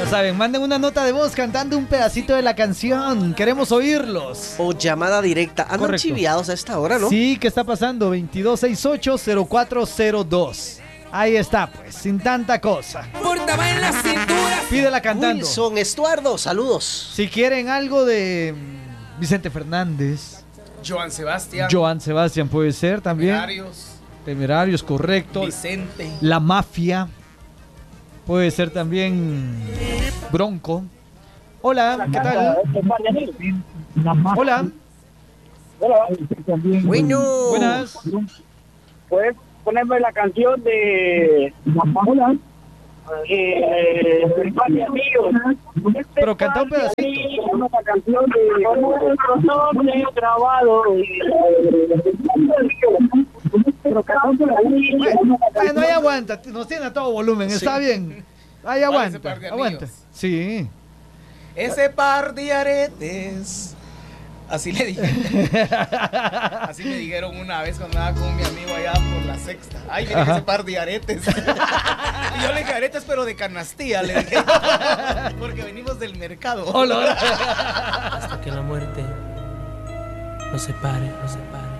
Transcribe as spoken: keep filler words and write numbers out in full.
Ya saben, manden una nota de voz cantando un pedacito de la canción. Queremos oírlos. O llamada directa. Andan Correcto. chiviados a esta hora, ¿no? Sí, ¿qué está pasando? veintidós sesenta y ocho, cero cuatro cero dos. Ahí está, pues, sin tanta cosa. Portaba en la cintura. Pídela cantando. Wilson Estuardo, saludos. Si quieren algo de mm, Vicente Fernández, Joan Sebastián. Joan Sebastián puede ser también. Temerarios. Temerarios, correcto. Vicente. La Mafia. Puede ser también Bronco. Hola, ¿qué tal? Hola. Bueno. Buenas. Puedes ponerme la canción de Hola. Eh, de amigos. Pero canta un pedacito. Una canción de grabado. Pero canta un pedacito. Bueno, ahí aguanta, nos tiene a todo volumen, está bien. Ahí ese aguanta, par de aguanta. amigos? Sí. Ese par de aretes. Así le dije. Así me dijeron una vez cuando andaba con mi amigo allá por la sexta. Ay, mira ese par de aretes. Y yo le dije aretes, pero de canastilla, le dije. Porque venimos del mercado. Hola. Hasta que la muerte nos separe, nos separe.